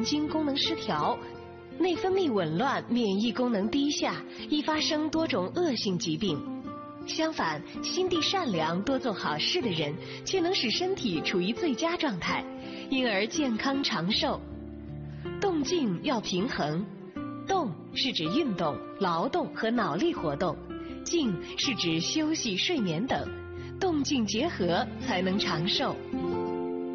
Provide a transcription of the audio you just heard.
经功能失调，内分泌紊乱，免疫功能低下，易发生多种恶性疾病。相反，心地善良、多做好事的人，却能使身体处于最佳状态，因而健康长寿。动静要平衡，动是指运动、劳动和脑力活动，静是指休息、睡眠等，动静结合才能长寿。